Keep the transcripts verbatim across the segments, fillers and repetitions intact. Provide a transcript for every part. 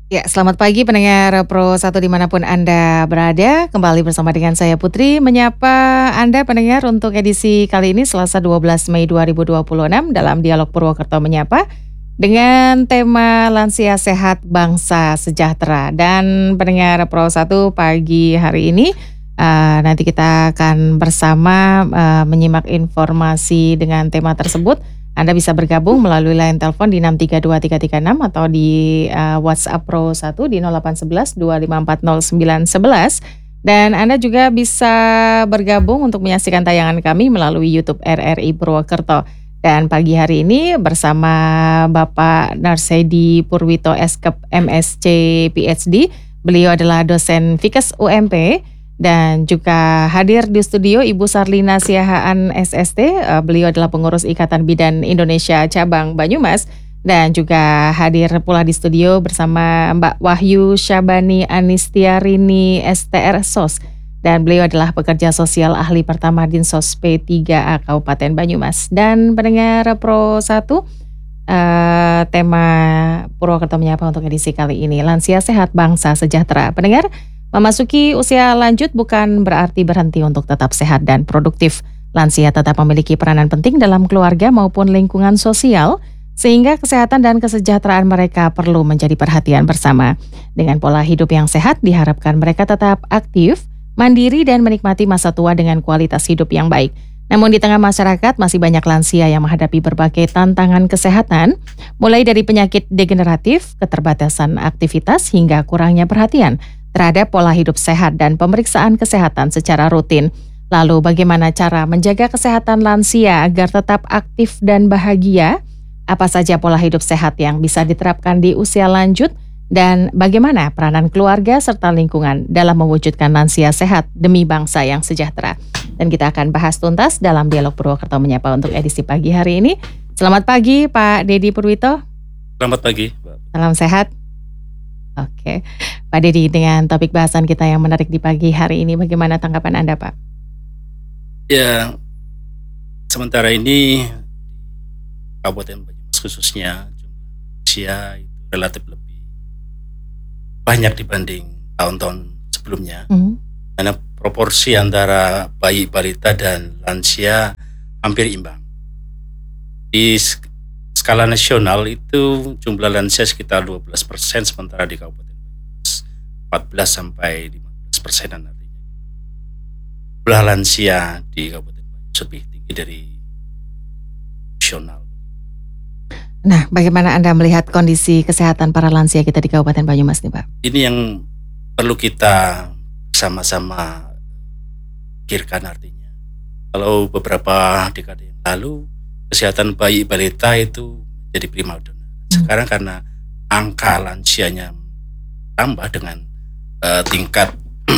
Ya, selamat pagi pendengar Pro satu dimanapun Anda berada. Kembali bersama dengan saya Putri menyapa Anda pendengar untuk edisi kali ini Selasa dua belas Mei dua ribu dua puluh enam dalam Dialog Purwokerto Menyapa dengan tema Lansia Sehat Bangsa Sejahtera. Dan pendengar Pro satu pagi hari ini uh, nanti kita akan bersama uh, menyimak informasi dengan tema tersebut. Anda bisa bergabung melalui line telepon di enam tiga dua tiga tiga enam atau di uh, WhatsApp Pro satu di nol delapan satu satu dua lima empat nol sembilan satu satu. Dan Anda juga bisa bergabung untuk menyaksikan tayangan kami melalui YouTube R R I Purwokerto. Dan pagi hari ini bersama Bapak Narsedi Purwito S K M S C P H D. Beliau adalah dosen Fikes U M P. Dan juga hadir di studio Ibu Sarlina Siahaan S S T, uh, beliau adalah pengurus Ikatan Bidan Indonesia Cabang Banyumas. Dan juga hadir pula di studio bersama Mbak Wahyu Syabani Anistiarini S T R S O S. Dan beliau adalah pekerja sosial ahli pertama Dinsos P tiga A Kabupaten Banyumas. Dan pendengar Pro satu, uh, tema Purwokerto Menyapa untuk edisi kali ini, Lansia Sehat Bangsa Sejahtera. Pendengar, memasuki usia lanjut bukan berarti berhenti untuk tetap sehat dan produktif. Lansia tetap memiliki peranan penting dalam keluarga maupun lingkungan sosial, sehingga kesehatan dan kesejahteraan mereka perlu menjadi perhatian bersama. Dengan pola hidup yang sehat, diharapkan mereka tetap aktif, mandiri, dan menikmati masa tua dengan kualitas hidup yang baik. Namun di tengah masyarakat masih banyak lansia yang menghadapi berbagai tantangan kesehatan, mulai dari penyakit degeneratif, keterbatasan aktivitas, hingga kurangnya perhatian terhadap pola hidup sehat dan pemeriksaan kesehatan secara rutin. Lalu bagaimana cara menjaga kesehatan lansia agar tetap aktif dan bahagia? Apa saja pola hidup sehat yang bisa diterapkan di usia lanjut? Dan bagaimana peranan keluarga serta lingkungan dalam mewujudkan lansia sehat demi bangsa yang sejahtera? Dan kita akan bahas tuntas dalam Dialog Purwokerto Menyapa untuk edisi pagi hari ini. Selamat pagi Pak Dedi Purwito. Selamat pagi. Salam sehat. Oke, Pak Dedi, dengan topik bahasan kita yang menarik di pagi hari ini, bagaimana tanggapan Anda, Pak? Ya, sementara ini Kabupaten Banyumas khususnya jumlah lansia itu relatif lebih banyak dibanding tahun-tahun sebelumnya. Mm-hmm. Karena proporsi antara bayi, balita, dan lansia hampir imbang. Di skala nasional itu jumlah lansia sekitar dua belas persen, sementara di Kabupaten Banyumas empat belas sampai lima belas persenan, artinya jumlah lansia di Kabupaten Banyumas lebih tinggi dari nasional. Nah, bagaimana Anda melihat kondisi kesehatan para lansia kita di Kabupaten Banyumas nih, Pak? Ini yang perlu kita sama-sama pikirkan, artinya kalau beberapa dekade yang lalu kesehatan bayi balita itu menjadi primadona. Sekarang karena angka lansianya tambah dengan uh, tingkat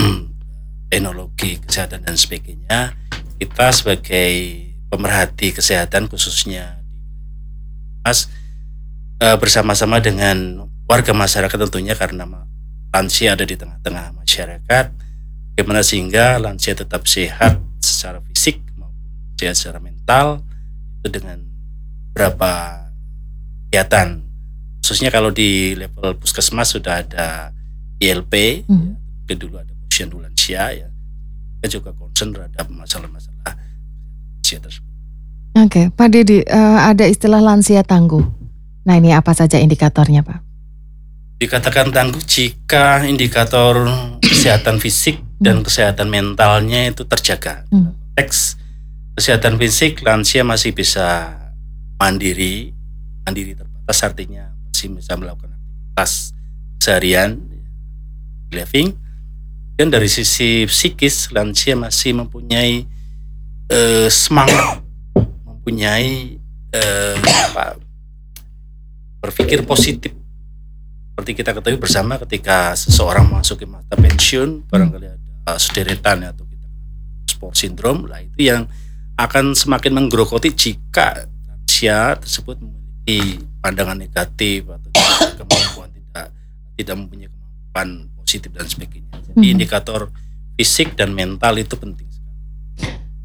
teknologi kesehatan dan sebagainya, kita sebagai pemerhati kesehatan khususnya Mas uh, bersama-sama dengan warga masyarakat tentunya, karena lansia ada di tengah-tengah masyarakat, bagaimana sehingga lansia tetap sehat secara fisik maupun sehat secara mental, itu dengan beberapa kegiatan, khususnya kalau di level puskesmas sudah ada I L P, hmm. ya, dulu ada posyandu lansia, ya, kita juga concern terhadap masalah-masalah lansia tersebut. Oke, Pak Dedi, uh, ada istilah lansia tangguh. Nah, ini apa saja indikatornya, Pak? Dikatakan tangguh jika indikator kesehatan fisik dan kesehatan mentalnya itu terjaga. Hmm. Teks kesehatan fisik, lansia masih bisa mandiri, mandiri terbatas, artinya masih bisa melakukan aktivitas seharian, living. Dan dari sisi psikis, lansia masih mempunyai eh, semangat, mempunyai eh, apa, berpikir positif. Seperti kita ketahui bersama, ketika seseorang memasuki masa pensiun, barangkali ada sederetan atau kita sport syndrome, lah itu yang akan semakin menggerogoti jika lansia tersebut memiliki pandangan negatif atau tidak kemampuan tidak tidak mempunyai kemampuan positif dan sebagainya. Jadi hmm. indikator fisik dan mental itu penting sekali.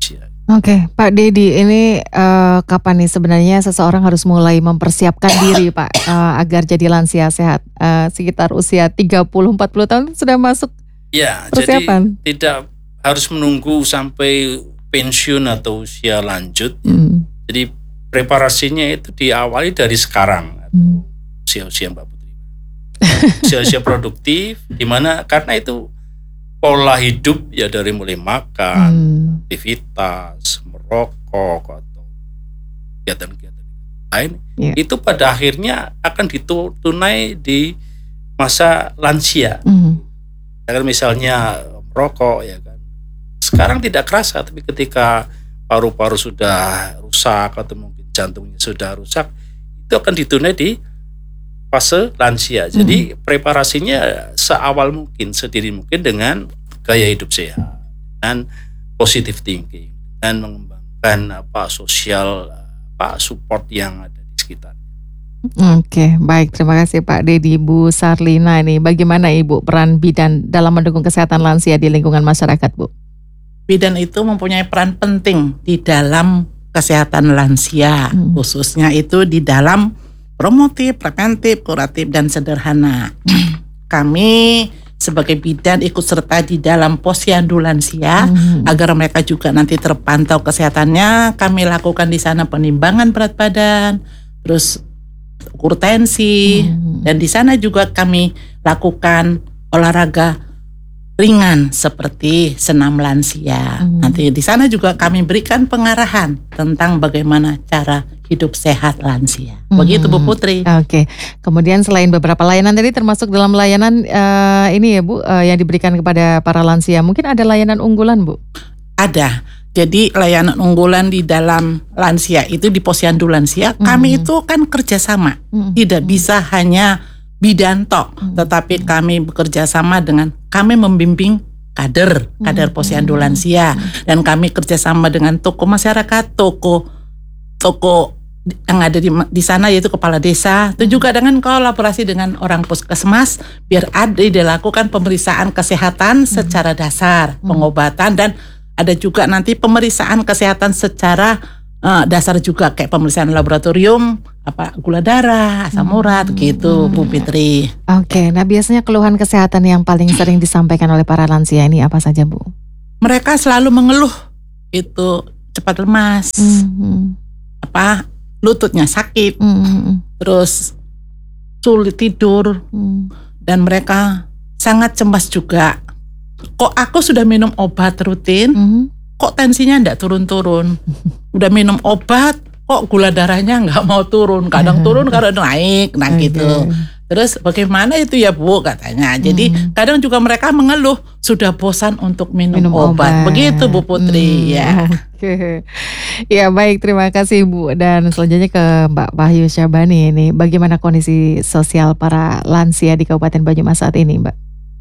Oke, Pak Dedi, ini uh, kapan nih sebenarnya seseorang harus mulai mempersiapkan diri, Pak, uh, agar jadi lansia sehat? Uh, sekitar usia tiga puluh empat puluh tahun sudah masuk Ya, persiapan? Jadi tidak harus menunggu sampai pensiun atau usia lanjut. Hmm. Jadi preparasinya itu diawali dari sekarang, hmm. usia-usia Mbak Putri, usia-usia produktif, dimana karena itu pola hidup ya dari mulai makan, hmm. aktivitas, merokok atau kegiatan-kegiatan lain, yeah. itu pada akhirnya akan ditunai di masa lansia. Hmm. Karena misalnya merokok ya kan, sekarang tidak kerasa, tapi ketika paru-paru sudah rusak atau mungkin jantungnya sudah rusak, itu akan ditunai di fase lansia. Jadi hmm. preparasinya seawal mungkin, sedini mungkin dengan gaya hidup sehat, dan positive thinking, dan mengembangkan apa sosial apa support yang ada di sekitar. Oke, baik, terima kasih Pak Dedi. Bu Sarlina, ini bagaimana Ibu peran bidan dalam mendukung kesehatan lansia di lingkungan masyarakat, Bu? Bidan itu mempunyai peran penting di dalam kesehatan lansia, hmm. khususnya itu di dalam promotif, preventif, kuratif, dan sederhana. Kami sebagai bidan ikut serta di dalam posyandu lansia hmm. agar mereka juga nanti terpantau kesehatannya. Kami lakukan di sana penimbangan berat badan, terus ukur tensi, hmm. dan di sana juga kami lakukan olahraga ringan seperti senam lansia. Hmm. Nanti di sana juga kami berikan pengarahan tentang bagaimana cara hidup sehat lansia. Begitu Bu Putri. Oke. Kemudian selain beberapa layanan tadi termasuk dalam layanan uh, ini ya Bu uh, yang diberikan kepada para lansia, mungkin ada layanan unggulan Bu? Ada. Jadi layanan unggulan di dalam lansia itu di posyandu lansia, hmm. kami itu kan kerjasama. Hmm. Tidak bisa hanya bidan tok, hmm. tetapi kami bekerja sama dengan kami membimbing kader, kader hmm. posyandu lansia, hmm. dan kami kerjasama dengan tokoh masyarakat, tokoh tokoh yang ada di, di sana yaitu kepala desa, itu juga dengan kolaborasi dengan orang puskesmas biar ada dilakukan pemeriksaan kesehatan hmm. secara dasar, hmm. pengobatan, dan ada juga nanti pemeriksaan kesehatan secara uh, dasar juga kayak pemeriksaan laboratorium, apa gula darah, asam urat, hmm. gitu Bu Fitri. Oke, nah biasanya keluhan kesehatan yang paling sering disampaikan oleh para lansia ini apa saja Bu? Mereka selalu mengeluh itu cepat lemas, hmm. apa lututnya sakit, hmm. terus sulit tidur, hmm. dan mereka sangat cemas juga. Kok aku sudah minum obat rutin, hmm. kok tensinya enggak turun-turun. Udah minum obat, kok gula darahnya nggak mau turun, kadang turun kadang naik, nah okay. gitu. Terus bagaimana itu ya Bu katanya. Jadi hmm. kadang juga mereka mengeluh sudah bosan untuk minum, minum obat. obat. Begitu Bu Putri hmm. ya. Oke, okay. Ya baik, terima kasih Bu. Dan selanjutnya ke Mbak Wahyu Syabani ini, bagaimana kondisi sosial para lansia di Kabupaten Banyumas saat ini, Mbak?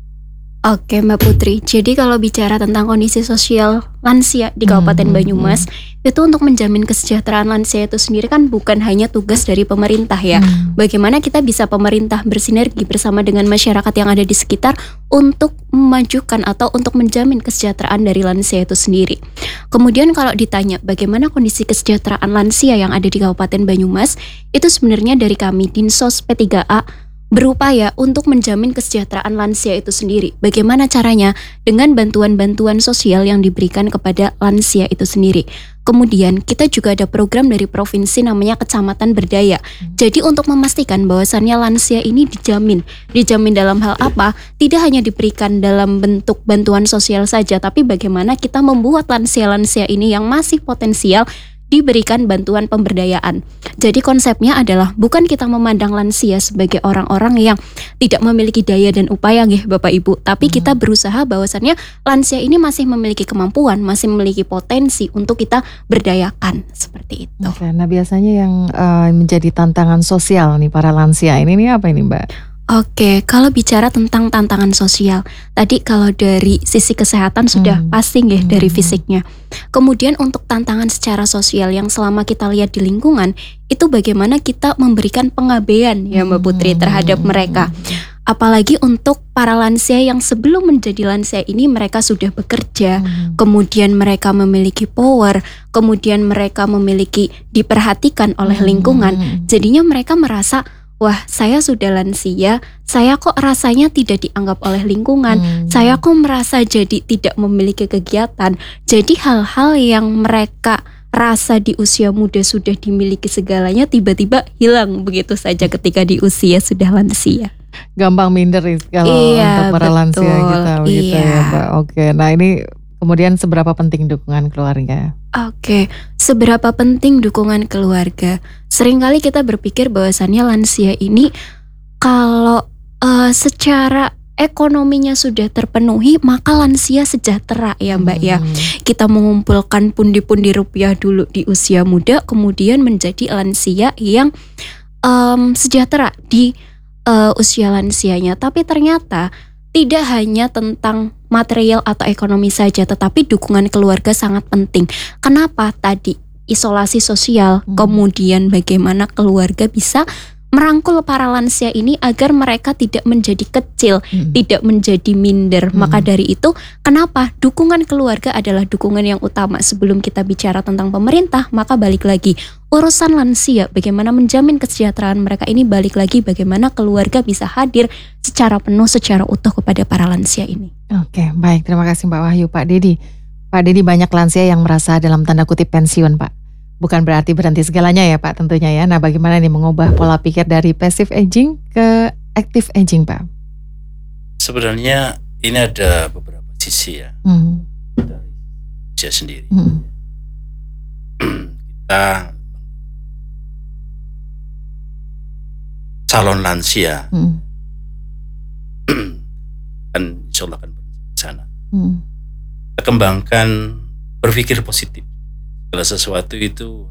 Oke Mbak Putri, jadi kalau bicara tentang kondisi sosial lansia di Kabupaten hmm, Banyumas, hmm. itu untuk menjamin kesejahteraan lansia itu sendiri kan bukan hanya tugas dari pemerintah ya. Hmm. Bagaimana kita bisa pemerintah bersinergi bersama dengan masyarakat yang ada di sekitar untuk memajukan atau untuk menjamin kesejahteraan dari lansia itu sendiri. Kemudian kalau ditanya bagaimana kondisi kesejahteraan lansia yang ada di Kabupaten Banyumas, itu sebenarnya dari kami Dinsos P tiga A berupaya untuk menjamin kesejahteraan lansia itu sendiri. Bagaimana caranya? Dengan bantuan-bantuan sosial yang diberikan kepada lansia itu sendiri. Kemudian kita juga ada program dari provinsi namanya Kecamatan Berdaya. Jadi untuk memastikan bahwasannya lansia ini dijamin. Dijamin dalam hal apa? Tidak hanya diberikan dalam bentuk bantuan sosial saja, tapi bagaimana kita membuat lansia-lansia ini yang masih potensial diberikan bantuan pemberdayaan. Jadi konsepnya adalah bukan kita memandang lansia sebagai orang-orang yang tidak memiliki daya dan upaya nggih Bapak Ibu, tapi hmm. kita berusaha bahwasannya lansia ini masih memiliki kemampuan, masih memiliki potensi untuk kita berdayakan seperti itu. Oke, nah biasanya yang uh, menjadi tantangan sosial nih para lansia ini nih apa ini Mbak? Oke, kalau bicara tentang tantangan sosial, tadi kalau dari sisi kesehatan sudah hmm. pasti nggih dari fisiknya. Kemudian untuk tantangan secara sosial yang selama kita lihat di lingkungan, itu bagaimana kita memberikan pengabaian ya Mbak Putri terhadap mereka. Apalagi untuk para lansia yang sebelum menjadi lansia ini mereka sudah bekerja, hmm. kemudian mereka memiliki power, kemudian mereka memiliki diperhatikan oleh lingkungan. Hmm. Jadinya mereka merasa, wah, saya sudah lansia, saya kok rasanya tidak dianggap oleh lingkungan, hmm. saya kok merasa jadi tidak memiliki kegiatan. Jadi hal-hal yang mereka rasa di usia muda sudah dimiliki segalanya tiba-tiba hilang begitu saja ketika di usia sudah lansia. Gampang minder kalau iya, untuk para betul, lansia kita begitu iya. ya Mbak. Oke, nah ini kemudian seberapa penting dukungan keluarga? Oke, seberapa penting dukungan keluarga? Seringkali kita berpikir bahwasannya lansia ini kalau uh, secara ekonominya sudah terpenuhi maka lansia sejahtera ya Mbak hmm. ya. Kita mengumpulkan pundi-pundi rupiah dulu di usia muda, kemudian menjadi lansia yang um, sejahtera di uh, usia lansianya. Tapi ternyata tidak hanya tentang material atau ekonomi saja, tetapi dukungan keluarga sangat penting. Kenapa? Tadi isolasi sosial, hmm. kemudian bagaimana keluarga bisa merangkul para lansia ini agar mereka tidak menjadi kecil, hmm. tidak menjadi minder. Hmm. Maka dari itu, kenapa dukungan keluarga adalah dukungan yang utama. Sebelum kita bicara tentang pemerintah, maka balik lagi urusan lansia, bagaimana menjamin kesejahteraan mereka ini, balik lagi bagaimana keluarga bisa hadir secara penuh, secara utuh kepada para lansia ini. Oke, baik, terima kasih Mbak Wahyu. Pak Dedi, Pak Dedi banyak lansia yang merasa dalam tanda kutip pensiun Pak. Bukan berarti berhenti segalanya ya Pak tentunya ya. Nah bagaimana nih mengubah pola pikir dari passive aging ke active aging Pak? Sebenarnya ini ada beberapa sisi ya hmm. dari saya sendiri. Hmm. Kita calon lansia hmm. kan insya Allah akan berencana. Hmm. Kita kembangkan berpikir positif. Segala sesuatu itu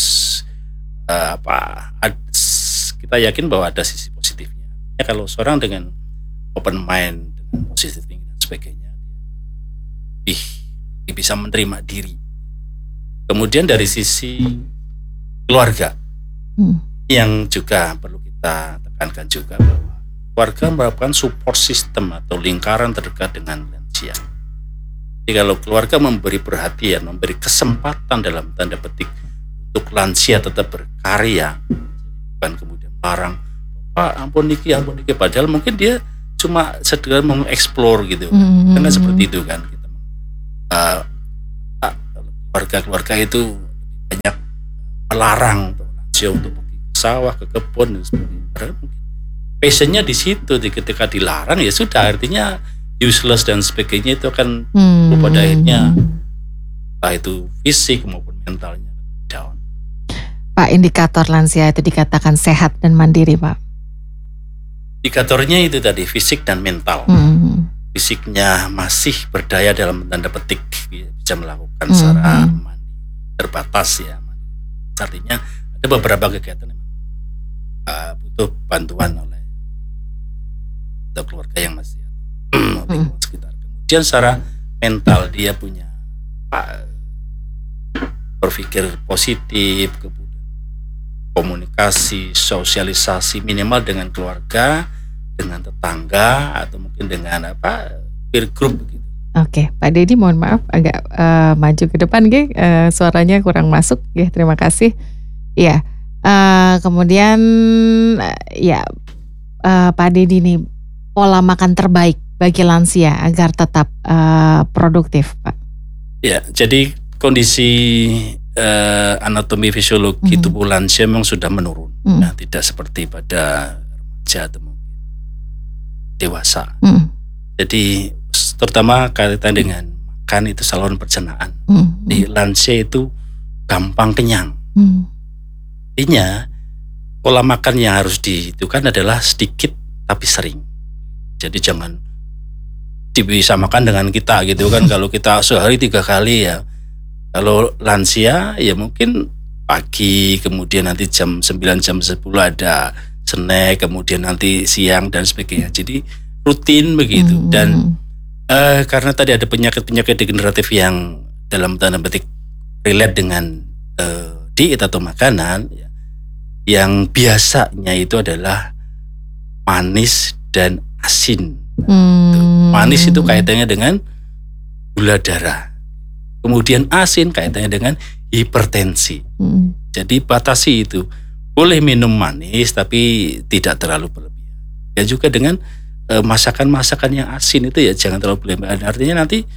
uh, apa kita yakin bahwa ada sisi positifnya. Ya, kalau seorang dengan open mind, dengan positive thinking dan sebagainya, dia bisa menerima diri. Kemudian dari sisi keluarga hmm. yang juga perlu kita tekankan juga bahwa keluarga merupakan support system atau lingkaran terdekat dengan lansia. Jadi kalau keluarga memberi perhatian, memberi kesempatan dalam tanda petik untuk lansia tetap berkarya, bukan kemudian melarang, Pak ampun niki, ampun niki, padahal mungkin dia cuma sedang mengeksplor gitu, mm-hmm. karena seperti itu kan kita uh, keluarga-keluarga itu banyak melarang untuk lansia untuk pergi ke sawah, ke kebun dan sebagainya. Passionnya di situ, ketika dilarang ya sudah artinya useless dan sebagainya itu akan hmm. pada akhirnya entah itu fisik maupun mentalnya down. Pak, indikator lansia itu dikatakan sehat dan mandiri Pak. Indikatornya itu tadi fisik dan mental. Hmm. Fisiknya masih berdaya dalam tanda petik bisa melakukan hmm. secara mandiri, terbatas ya. Artinya ada beberapa kegiatan yang uh, butuh bantuan oleh keluarga yang masih Hmm. sekitar. Kemudian secara mental dia punya apa, berpikir positif, kemudian komunikasi, sosialisasi minimal dengan keluarga, dengan tetangga atau mungkin dengan apa peer group begitu. Oke, Pak Dedi mohon maaf agak uh, maju ke depan Ge, uh, suaranya kurang masuk Ge, terima kasih. Iya, uh, kemudian uh, ya uh, Pak Dedi nih pola makan terbaik bagi lansia agar tetap uh, produktif, Pak? Ya, jadi kondisi uh, anatomi fisiologi mm-hmm. tubuh lansia memang sudah menurun, mm-hmm. nah, tidak seperti pada remaja atau mungkin dewasa. Mm-hmm. Jadi terutama kaitan dengan makan itu saluran pencernaan. Mm-hmm. Di lansia itu gampang kenyang. Mm-hmm. Artinya pola makan yang harus dihitungkan adalah sedikit tapi sering. Jadi jangan bisa makan dengan kita gitu kan. Kalau kita sehari tiga kali ya, kalau lansia ya mungkin pagi, kemudian nanti jam sembilan, jam sepuluh ada snack, kemudian nanti siang dan sebagainya. Jadi rutin begitu. Mm-hmm. Dan uh, karena tadi ada penyakit-penyakit degeneratif yang dalam tanda petik relate dengan uh, diet atau makanan ya, yang biasanya itu adalah manis dan asin. Hmm. Manis itu kaitannya dengan gula darah. Kemudian asin kaitannya dengan hipertensi. Hmm. Jadi batasi itu. Boleh minum manis tapi tidak terlalu berlebihan. Dan juga dengan e, masakan-masakan yang asin itu ya jangan terlalu berlebihan. Artinya nanti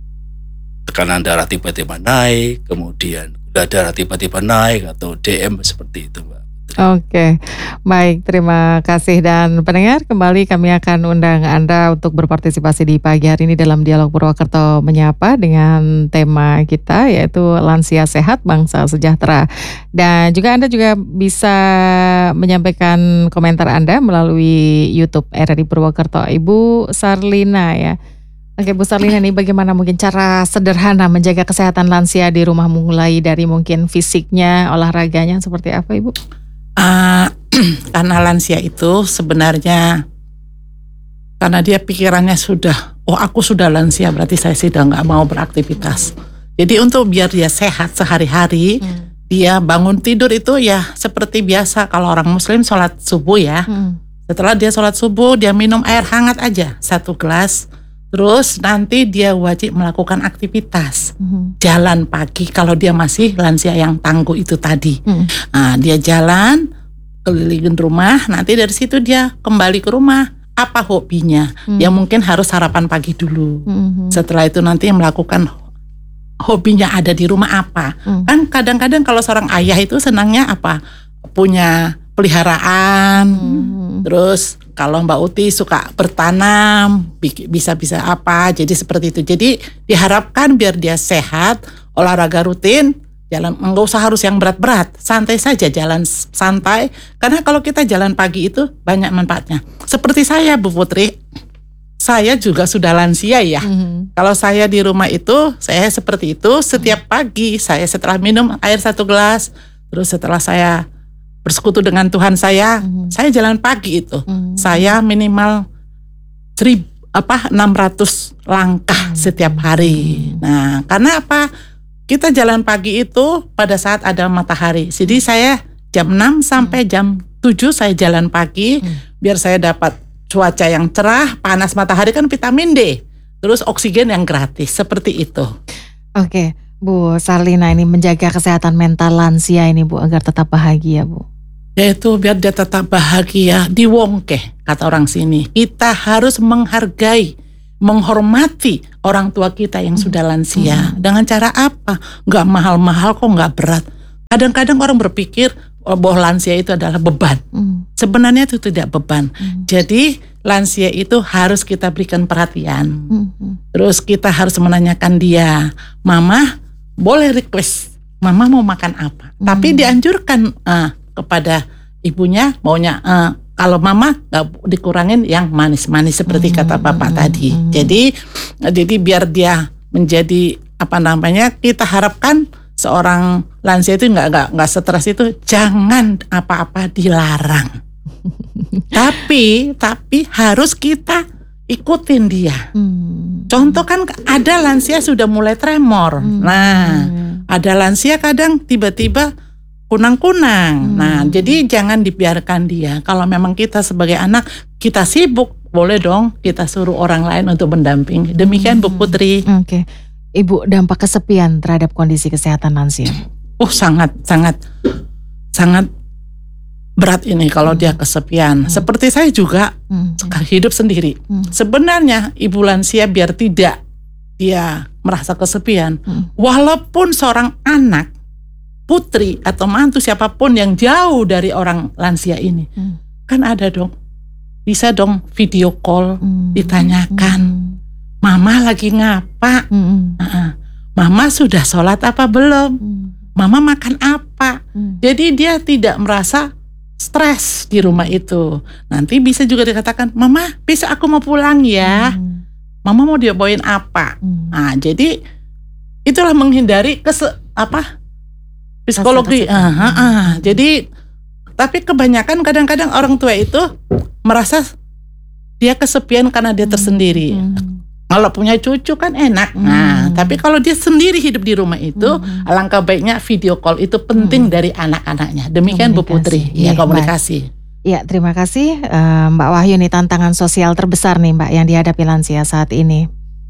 tekanan darah tiba-tiba naik, kemudian gula darah tiba-tiba naik atau D M seperti itu, Mbak. Oke, baik, terima kasih. Dan pendengar, kembali kami akan undang Anda untuk berpartisipasi di pagi hari ini dalam Dialog Purwokerto Menyapa dengan tema kita yaitu Lansia Sehat Bangsa Sejahtera. Dan juga Anda juga bisa menyampaikan komentar Anda melalui YouTube R R I Purwokerto. Ibu Sarlina ya. Oke, Bu Sarlina, nih bagaimana mungkin cara sederhana menjaga kesehatan lansia di rumah, mulai dari mungkin fisiknya, olahraganya seperti apa, Ibu? Uh, karena lansia itu sebenarnya karena dia pikirannya sudah, oh aku sudah lansia berarti saya sudah nggak mau beraktivitas. Jadi untuk biar dia sehat sehari-hari, hmm. dia bangun tidur itu ya seperti biasa kalau orang Muslim sholat subuh ya. Hmm. Setelah dia sholat subuh, dia minum air hangat aja satu gelas. Terus nanti dia wajib melakukan aktivitas, mm-hmm. jalan pagi kalau dia masih lansia yang tangguh itu tadi. Mm. Nah, dia jalan kelilingin rumah, nanti dari situ dia kembali ke rumah. Apa hobinya? Mm. Dia mungkin harus sarapan pagi dulu. Mm-hmm. Setelah itu nanti melakukan hobinya ada di rumah apa? Mm. Kan kadang-kadang kalau seorang ayah itu senangnya apa? Punya peliharaan, mm-hmm. terus kalau Mbak Uti suka bertanam, bisa-bisa apa, jadi seperti itu. Jadi diharapkan biar dia sehat, olahraga rutin, jalan enggak usah harus yang berat-berat, santai saja jalan santai. Karena kalau kita jalan pagi itu banyak manfaatnya. Seperti saya, Bu Putri, saya juga sudah lansia ya. Mm-hmm. Kalau saya di rumah itu, saya seperti itu. Setiap pagi saya setelah minum air satu gelas, terus setelah saya bersekutu dengan Tuhan saya, mm-hmm. saya jalan pagi itu, mm-hmm. saya minimal seribu apa enam ratus langkah mm-hmm. setiap hari. Nah, karena apa? Kita jalan pagi itu pada saat ada matahari. Jadi saya jam enam sampai jam tujuh saya jalan pagi, mm-hmm. biar saya dapat cuaca yang cerah, panas matahari kan vitamin D, terus oksigen yang gratis, seperti itu. Oke, Bu Sarlina, ini menjaga kesehatan mental lansia ini Bu agar tetap bahagia, Bu. Yaitu biar dia tetap bahagia, diwongke kata orang sini. Kita harus menghargai, menghormati orang tua kita yang sudah lansia. Hmm. Dengan cara apa? Gak mahal-mahal kok, gak berat. Kadang-kadang orang berpikir bahwa lansia itu adalah beban. Hmm. Sebenarnya itu tidak beban. Hmm. Jadi lansia itu harus kita berikan perhatian. Hmm. Terus kita harus menanyakan dia, Mama boleh request, Mama mau makan apa? Hmm. Tapi dianjurkan uh, kepada ibunya maunya uh, kalau mama nggak dikurangin yang manis-manis seperti hmm, kata bapak hmm, tadi. Hmm. Jadi jadi biar dia menjadi apa namanya, kita harapkan seorang lansia itu nggak nggak nggak stres itu jangan apa-apa dilarang. tapi tapi harus kita ikutin dia. Hmm. Contoh kan ada lansia sudah mulai tremor. Hmm. Nah, ada lansia kadang tiba-tiba kunang-kunang. Hmm. Nah, jadi jangan dibiarkan dia. Kalau memang kita sebagai anak, kita sibuk, boleh dong kita suruh orang lain untuk mendampingi. Demikian Bu Putri. Oke. Okay. Ibu, dampak kesepian terhadap kondisi kesehatan lansia? Oh, sangat, sangat, sangat berat ini kalau hmm. dia kesepian. Hmm. Seperti saya juga hmm. hidup sendiri. Hmm. Sebenarnya ibu lansia biar tidak dia merasa kesepian, hmm. walaupun seorang anak, putri atau mantu siapapun yang jauh dari orang lansia ini, hmm. kan ada dong, bisa dong video call, hmm. ditanyakan, hmm. Mama lagi ngapa, hmm. uh-uh. Mama sudah sholat apa belum, hmm. Mama makan apa, hmm. jadi dia tidak merasa stres di rumah itu. Nanti bisa juga dikatakan, Mama bisa aku mau pulang ya, hmm. Mama mau dibawain apa, hmm. nah jadi itulah menghindari kese apa psikologi. Uh, uh, uh. Jadi tapi kebanyakan kadang-kadang orang tua itu merasa dia kesepian karena dia tersendiri. Hmm. Kalau punya cucu kan enak. Hmm. Nah, tapi kalau dia sendiri hidup di rumah itu, hmm. alangkah baiknya video call itu penting hmm. dari anak-anaknya. Demikian Bu Putri. Ya, komunikasi. Ya, terima kasih uh, Mbak Wahyu. Nih tantangan sosial terbesar nih Mbak yang dihadapi lansia saat ini.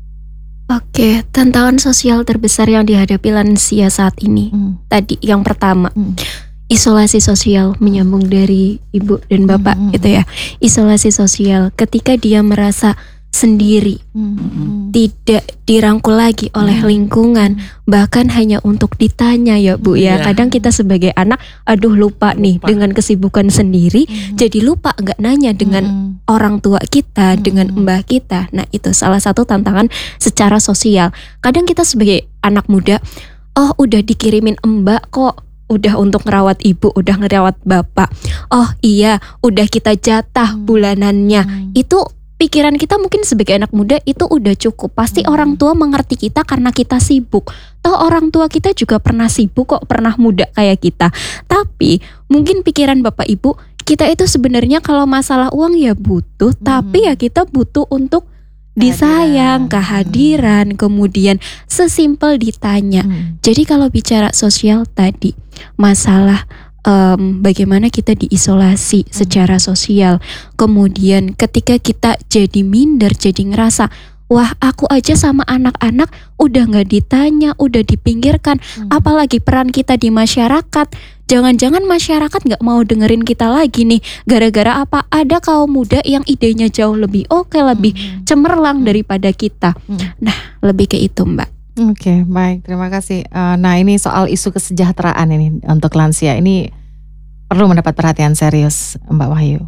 Oke, tantangan sosial terbesar yang dihadapi lansia saat ini. Hmm. Tadi yang pertama, hmm. isolasi sosial, menyambung dari Ibu dan Bapak hmm. gitu ya. Isolasi sosial ketika dia merasa sendiri, hmm. tidak dirangkul lagi oleh lingkungan, bahkan hanya untuk ditanya ya Bu ya. Kadang kita sebagai anak, aduh lupa nih lupa. dengan kesibukan sendiri, hmm. jadi lupa nggak nanya dengan hmm. orang tua kita, hmm. dengan mbah kita. Nah itu salah satu tantangan secara sosial. Kadang kita sebagai anak muda, oh udah dikirimin mbak kok, udah untuk ngerawat ibu, udah ngerawat bapak. Oh iya, udah kita jatah bulanannya. Hmm. Itu pikiran kita mungkin sebagai anak muda itu udah cukup. Pasti hmm. orang tua mengerti kita karena kita sibuk. Toh orang tua kita juga pernah sibuk kok, pernah muda kayak kita. Tapi mungkin pikiran bapak ibu, kita itu sebenarnya kalau masalah uang ya butuh, hmm. tapi ya kita butuh untuk disayang, kehadiran, kemudian sesimpel ditanya. Hmm. Jadi kalau bicara sosial tadi, masalah Um, bagaimana kita diisolasi hmm. secara sosial. Kemudian ketika kita jadi minder, jadi ngerasa, wah aku aja sama anak-anak udah gak ditanya, udah dipinggirkan. hmm. Apalagi peran kita di masyarakat. Jangan-jangan masyarakat gak mau dengerin kita lagi nih, gara-gara apa? Ada kaum muda yang idenya jauh lebih oke, lebih hmm. cemerlang daripada kita. hmm. Nah lebih ke itu Mbak. Oke, okay, baik, terima kasih. Uh, nah ini soal isu kesejahteraan ini untuk lansia ini perlu mendapat perhatian serius, Mbak Wahyu.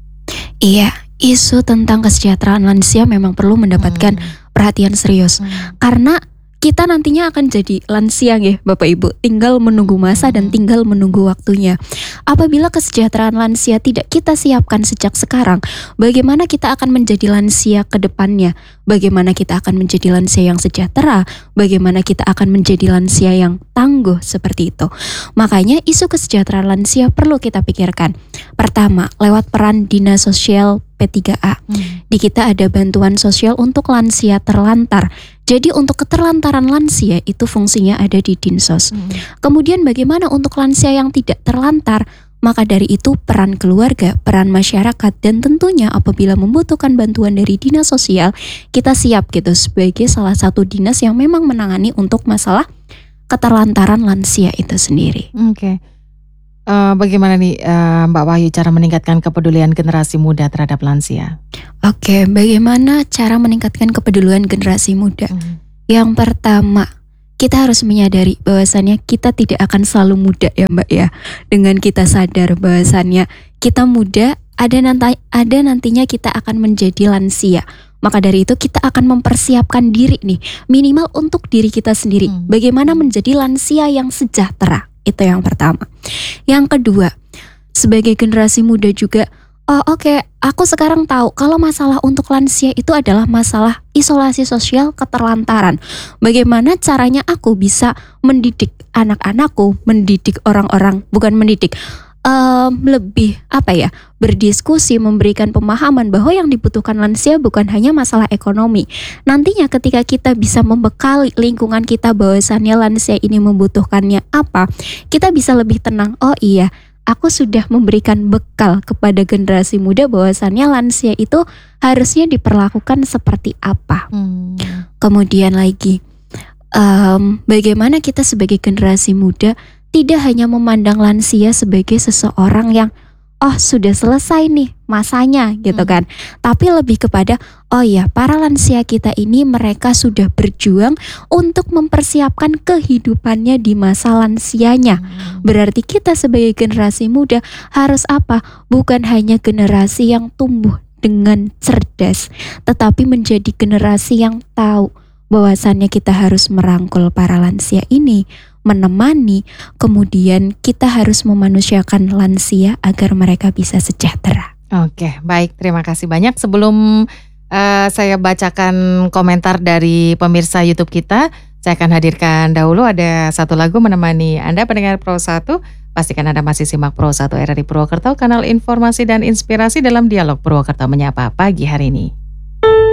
Iya, isu tentang kesejahteraan lansia memang perlu mendapatkan hmm. perhatian serius. Hmm. Karena kita nantinya akan jadi lansia ya Bapak Ibu, tinggal menunggu masa dan tinggal menunggu waktunya. Apabila kesejahteraan lansia tidak kita siapkan sejak sekarang, bagaimana kita akan menjadi lansia ke depannya? Bagaimana kita akan menjadi lansia yang sejahtera? Bagaimana kita akan menjadi lansia yang tangguh seperti itu? Makanya isu kesejahteraan lansia perlu kita pikirkan. Pertama, lewat peran Dinas Sosial P tiga A. Hmm. Di kita ada bantuan sosial untuk lansia terlantar. Jadi untuk keterlantaran lansia itu fungsinya ada di Dinsos. Hmm. Kemudian bagaimana untuk lansia yang tidak terlantar? Maka dari itu peran keluarga, peran masyarakat, dan tentunya apabila membutuhkan bantuan dari dinas sosial, kita siap gitu sebagai salah satu dinas yang memang menangani untuk masalah keterlantaran lansia itu sendiri. Oke. Okay. Uh, bagaimana nih uh, Mbak Wahyu cara meningkatkan kepedulian generasi muda terhadap lansia? Oke, okay, bagaimana cara meningkatkan kepedulian generasi muda? Hmm. Yang pertama, kita harus menyadari bahwasannya kita tidak akan selalu muda ya Mbak ya. Dengan kita sadar bahwasannya kita muda, ada nanti ada nantinya kita akan menjadi lansia. Maka dari itu kita akan mempersiapkan diri nih, minimal untuk diri kita sendiri. Hmm. Bagaimana menjadi lansia yang sejahtera? Itu yang pertama. Yang kedua, sebagai generasi muda juga, oh oke, okay, aku sekarang tahu kalau masalah untuk lansia itu adalah masalah isolasi sosial keterlantaran. Bagaimana caranya aku bisa mendidik anak-anakku, mendidik orang-orang, bukan mendidik, Um, lebih apa ya berdiskusi, memberikan pemahaman bahwa yang dibutuhkan lansia bukan hanya masalah ekonomi. Nantinya ketika kita bisa membekali lingkungan kita bahwasannya lansia ini membutuhkannya apa, kita bisa lebih tenang. Oh iya, aku sudah memberikan bekal kepada generasi muda bahwasannya lansia itu harusnya diperlakukan seperti apa. hmm. Kemudian lagi um, bagaimana kita sebagai generasi muda tidak hanya memandang lansia sebagai seseorang yang oh sudah selesai nih masanya gitu kan. Hmm. Tapi lebih kepada oh ya para lansia kita ini mereka sudah berjuang untuk mempersiapkan kehidupannya di masa lansianya. Hmm. Berarti kita sebagai generasi muda harus apa? Bukan hanya generasi yang tumbuh dengan cerdas, tetapi menjadi generasi yang tahu bahwasannya kita harus merangkul para lansia ini, menemani, kemudian kita harus memanusiakan lansia agar mereka bisa sejahtera. Oke, baik, terima kasih banyak. Sebelum uh, saya bacakan komentar dari pemirsa YouTube kita, saya akan hadirkan dahulu ada satu lagu menemani Anda pendengar Pro satu. Pastikan Anda masih simak Pro satu R R I Purwokerto, kanal informasi dan inspirasi dalam dialog Purwokerto Menyapa pagi hari ini.